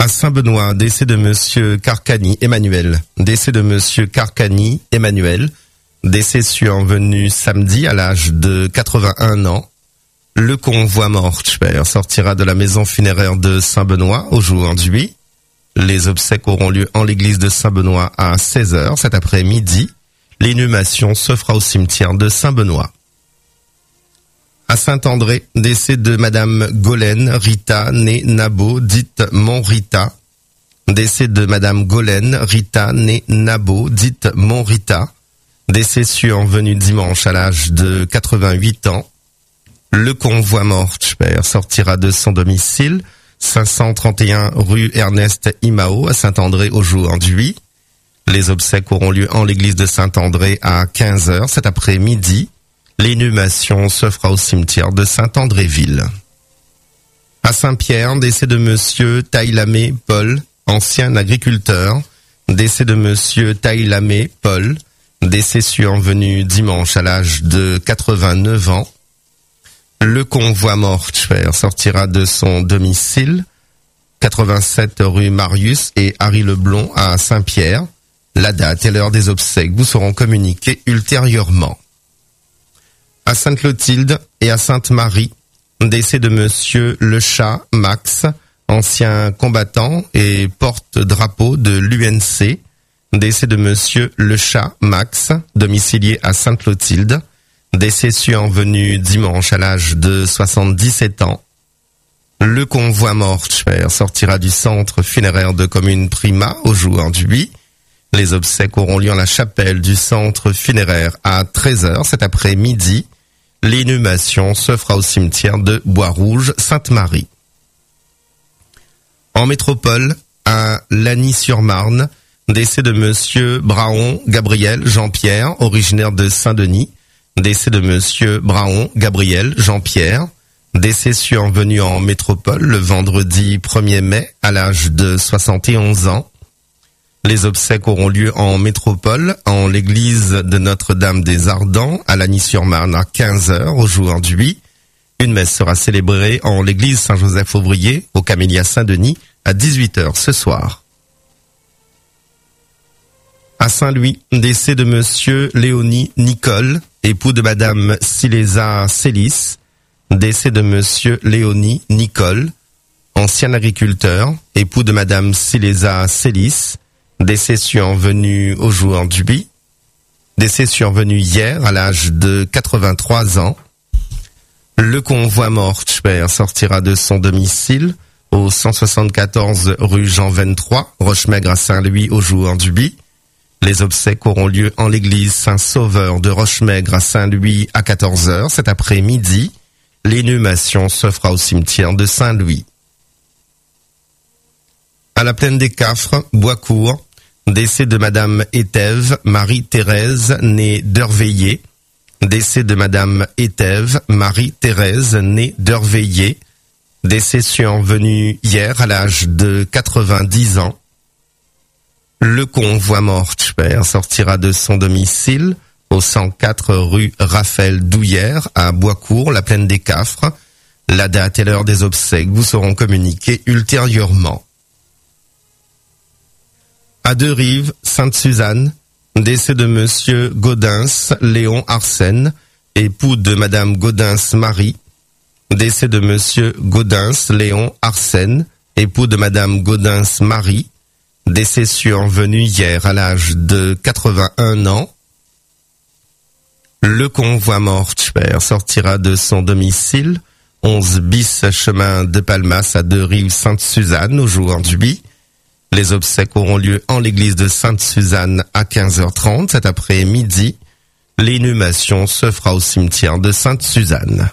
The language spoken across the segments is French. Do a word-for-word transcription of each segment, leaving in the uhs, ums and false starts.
À Saint-Benoît, décès de monsieur Carcani Emmanuel. Décès de monsieur Carcani Emmanuel. Décès survenu samedi à l'âge de quatre-vingt-un ans. Le convoi mortuaire sortira de la maison funéraire de Saint-Benoît aujourd'hui. Les obsèques auront lieu en l'église de Saint-Benoît à seize heures cet après-midi. L'inhumation se fera au cimetière de Saint-Benoît. À Saint-André, décès de madame Golène Rita, née Nabo, dite Montrita. Décès de madame Golène Rita, née Nabo, dite Montrita. Décès survenu dimanche à l'âge de quatre-vingt-huit ans. Le convoi mortuaire sortira de son domicile, cinq cent trente et un rue Ernest Imao à Saint-André aujourd'hui. Les obsèques auront lieu en l'église de Saint-André à quinze heures cet après-midi. L'inhumation se fera au cimetière de Saint-Andréville. À Saint-Pierre, décès de monsieur Taïlamé Paul, ancien agriculteur. Décès de monsieur Taïlamé Paul, décès survenu dimanche à l'âge de quatre-vingt-neuf ans. Le convoi mortuaire sortira de son domicile, quatre-vingt-sept rue Marius et Harry Leblond à Saint-Pierre. La date et l'heure des obsèques vous seront communiquées ultérieurement. À Sainte-Clotilde et à Sainte-Marie, décès de monsieur Le Chat Max, ancien combattant et porte-drapeau de l'U N C. Décès de monsieur Le Chat Max, domicilié à Sainte-Clotilde. Décès survenu dimanche à l'âge de soixante-dix-sept ans. Le convoi mortuaire sortira du centre funéraire de commune Prima aujourd'hui. Les obsèques auront lieu en la chapelle du centre funéraire à treize heures cet après-midi. L'inhumation se fera au cimetière de Bois-Rouge, Sainte-Marie. En métropole, à Lagny-sur-Marne, décès de monsieur Braon Gabriel Jean-Pierre, originaire de Saint-Denis. Décès de monsieur Braon Gabriel Jean-Pierre. Décès survenu en métropole le vendredi premier mai à l'âge de soixante et onze ans. Les obsèques auront lieu en métropole, en l'église de Notre-Dame des Ardents, à Lagny-sur-Marne, à quinze heures aujourd'hui. Une messe sera célébrée en l'église Saint-Joseph-Auvrier, au Camélia Saint-Denis, à dix-huit heures ce soir. À Saint-Louis, décès de monsieur Léonie Nicole, époux de madame Silésa Célis. Décès de monsieur Léonie Nicole, ancien agriculteur, époux de madame Silésa Célis. Décès survenu aujourd'hui. Décès survenu hier à l'âge de quatre-vingt-trois ans. Le convoi mortuaire sortira de son domicile au cent soixante-quatorze rue Jean vingt-trois, Rochemaigre à Saint-Louis aujourd'hui. Les obsèques auront lieu en l'église Saint-Sauveur de Rochemaigre à Saint-Louis à quatorze heures cet après-midi. L'inhumation se fera au cimetière de Saint-Louis. À la plaine des Cafres, Boiscourt, décès de madame Éthève Marie-Thérèse, née d'Heurveillé. Décès de madame Éthève Marie-Thérèse, née d'Heurveillé. Décès survenu hier à l'âge de quatre-vingt-dix ans. Le convoi mortuaire sortira de son domicile au cent quatre rue Raphaël Douillère à Boiscourt, la plaine des Cafres. La date et l'heure des obsèques vous seront communiquées ultérieurement. À Deux-Rives, Sainte-Suzanne, décès de monsieur Gaudens Léon Arsène, époux de madame Gaudens Marie. Décès de monsieur Gaudens Léon Arsène, époux de madame Gaudens Marie. Décès survenu hier à l'âge de quatre-vingt-un ans. Le convoi mortuaire sortira de son domicile, onze bis chemin de Palmas à Deux-Rives, Sainte-Suzanne aujourd'hui. Les obsèques auront lieu en l'église de Sainte-Suzanne à quinze heures trente cet après-midi. L'inhumation se fera au cimetière de Sainte-Suzanne.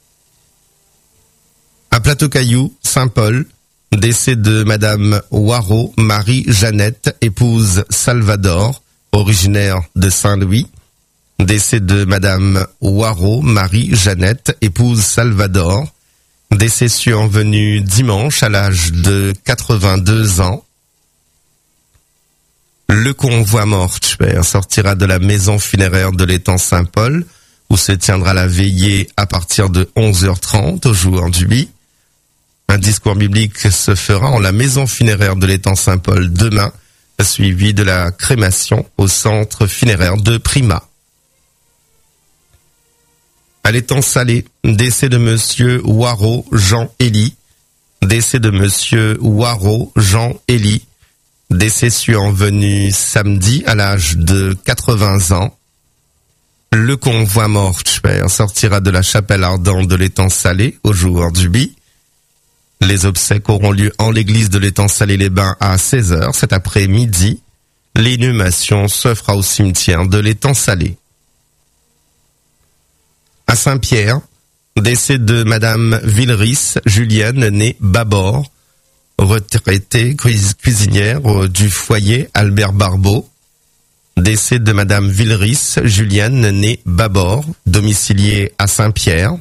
À Plateau-Caillou, Saint-Paul, décès de madame Waro Marie-Jeannette, épouse Salvador, originaire de Saint-Louis. Décès de madame Waro Marie-Jeannette, épouse Salvador. Décès survenu dimanche à l'âge de quatre-vingt-deux ans. Le convoi mortuaire sortira de la maison funéraire de l'étang Saint-Paul, où se tiendra la veillée à partir de onze heures trente aujourd'hui. Un discours biblique se fera en la maison funéraire de l'étang Saint-Paul demain, suivi de la crémation au centre funéraire de Prima. À l'étang Salé, décès de monsieur Waro Jean-Élie. Décès de monsieur Waro Jean-Élie. Décès survenu samedi à l'âge de quatre-vingts ans. Le convoi mortuaire sortira de la chapelle ardente de l'étang Salé au jour du bi. Les obsèques auront lieu en l'église de l'étang Salé-les-Bains à seize heures cet après-midi. L'inhumation se fera au cimetière de l'étang Salé. À Saint-Pierre, décès de madame Villeris Julienne née Babord, retraitée cuisinière du foyer Albert Barbeau. Décès de madame Villeris Julienne née Babord, domiciliée à Saint-Pierre.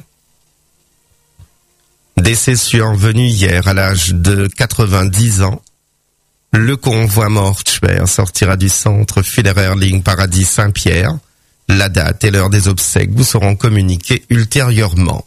Décès survenu hier à l'âge de quatre-vingt-dix ans. Le convoi mortuaire sortira du centre funéraire Ligne Paradis Saint-Pierre. La date et l'heure des obsèques vous seront communiquées ultérieurement.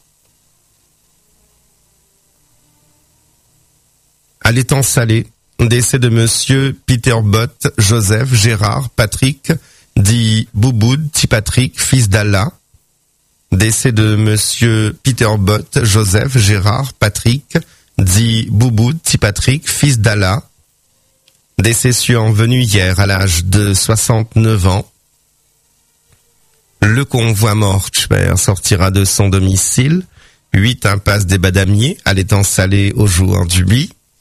À l'étang Salé, décès de monsieur Peter Bott, Joseph, Gérard, Patrick, dit Bouboud, petit Patrick, fils d'Allah. Décès de monsieur Peter Bott, Joseph, Gérard, Patrick, dit Bouboud, petit Patrick, fils d'Allah. Décès survenu hier à l'âge de soixante-neuf ans. Le convoi mortuaire sortira de son domicile, huit impasse des Badamiers, à l'étang Salé au jour du bi.